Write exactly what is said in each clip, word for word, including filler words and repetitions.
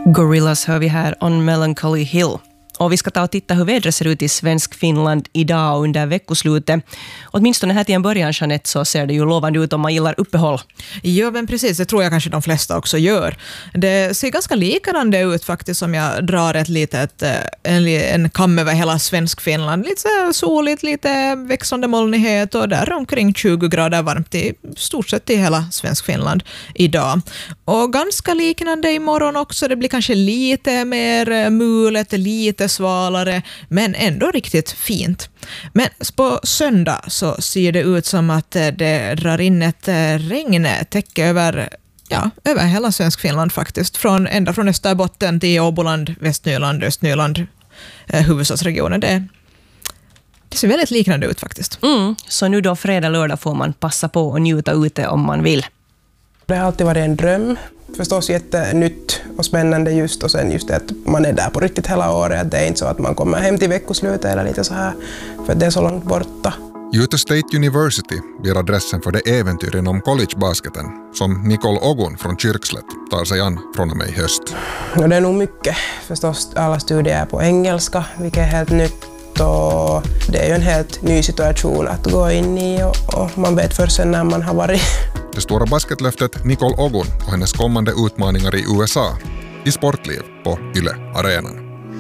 Gorillaz hör vi här on Melancholy Hill. Och vi ska ta och titta hur vädret ser ut i svensk Finland idag under veckoslutet. Åtminstone här till en början, Jeanette, så ser det ju lovande ut om man gillar uppehåll. Ja, men precis. Det tror jag kanske de flesta också gör. Det ser ganska likadant ut faktiskt om jag drar ett litet, en, en kam över hela svensk Finland. Lite så soligt, lite växande molnighet och där omkring tjugo grader varmt i stort sett i hela svensk Finland idag. Och ganska liknande imorgon också. Det blir kanske lite mer mulet, lite svalare, men ändå riktigt fint. Men på söndag så ser det ut som att det drar in ett regntäcke över, ja, över hela svensk Finland faktiskt. Från, ända från Österbotten till Åboland, Västnyland, Östnyland, eh, huvudstadsregionen. Det, det ser väldigt liknande ut faktiskt. Mm, så nu då fredag, lördag får man passa på och njuta ute om man vill. Det har alltid varit en dröm. Förstås jättenytt och spännande just, och sen just det att man är där på riktigt hela året. Att det är inte så att man kommer hem till veckoslutet eller lite så här, för det är så långt borta. Utah State University blir adressen för det äventyr om collegebasketen som Nicole Ogun från Kyrkslätt tar sig an från och med i höst. Och det är nog mycket. Förstås alla studier är på engelska, vilket är helt nytt. Och det är ju en helt ny situation att gå in i, och, och man vet först sen när man har varit. Det stora basketlöftet Nicole Ogun och hennes kommande utmaningar i U S A i Sportliv på Yle Arenan.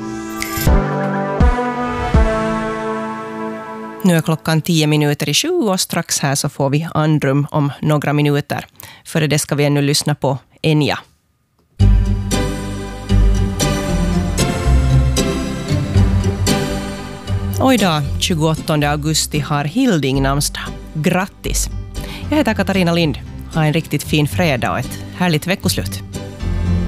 Nu är klockan tio minuter i sju och strax här så får vi andrum om några minuter. Före det ska vi ännu lyssna på Enya. Och idag, tjugoåttonde augusti, har Hilding namnsdag. Grattis! Jag heter Katarina Lind. Ha en riktigt fin fredag och ett härligt veckoslut.